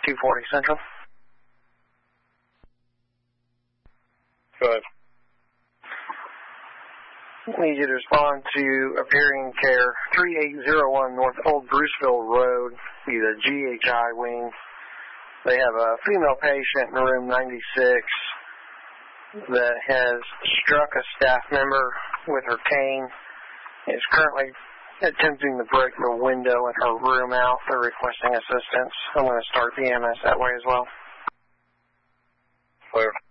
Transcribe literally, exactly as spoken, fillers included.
two forty Central. Go ahead. I need you to respond to Appearing Care, thirty-eight oh one North Old Bruceville Road, be the G H I wing. They have a female patient in room ninety-six that has struck a staff member with her cane. Is currently attempting to break the window in her room out. They're requesting assistance. I'm going to start the E M S that way as well. Clear.